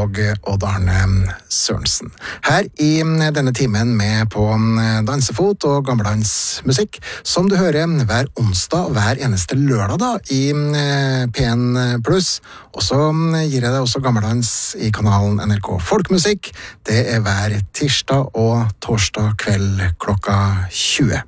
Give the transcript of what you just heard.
og Odd Arne Sørensen. Her i denne timen med på dansefot og gammeldansmusikk, som du hører hver onsdag og hver eneste lørdag da, i P1+. Og så gir jeg deg også gammeldans i kanalen NRK Folkmusikk. Det er hver tirsdag og torsdag kveld klokka 20.